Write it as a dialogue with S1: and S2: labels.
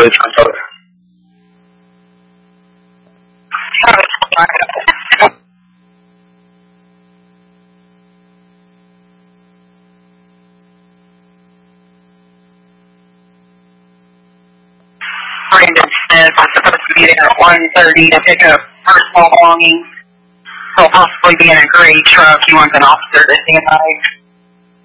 S1: police control. Brandon Smith was supposed to be there at 1:30 to pick up personal belongings. He'll possibly be in a gray truck. He wants an officer to stand by.